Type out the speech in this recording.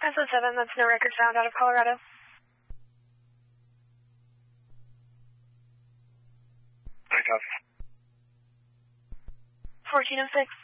SO7, that's no record found out of Colorado. I copy. 1406.